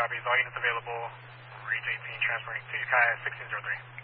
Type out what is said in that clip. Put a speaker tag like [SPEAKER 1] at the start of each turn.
[SPEAKER 1] copies. All units available. Reach 18, transporting to Sky 1603.